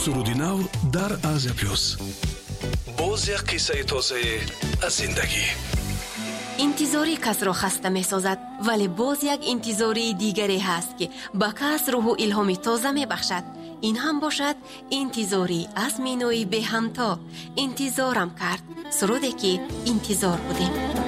суруди нав дар Азия Плюс. боз як қиссаи тозаи аз зиндагӣ. интизори касро хаста месозад, вале боз як интизори дигаре ҳаст ки ба кас рӯҳу илҳоми тоза мебахшад. ин ҳам бошад интизори аз минои беҳамто. интизорам кард суруде ки интизор будем.